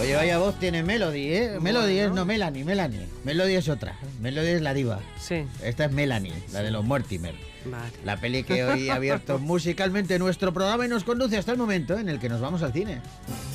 Oye, vaya voz tiene Melody, ¿eh? Bueno. Melody es, no, Melanie. Melody es otra. Melody es la diva. Sí. Esta es Melanie, la de los Mortimer. Vale. La peli que hoy ha abierto musicalmente nuestro programa y nos conduce hasta el momento en el que nos vamos al cine.